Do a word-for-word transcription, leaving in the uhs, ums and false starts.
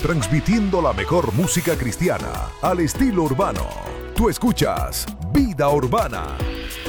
transmitiendo la mejor música cristiana al estilo urbano. Tú escuchas Vida Urbana.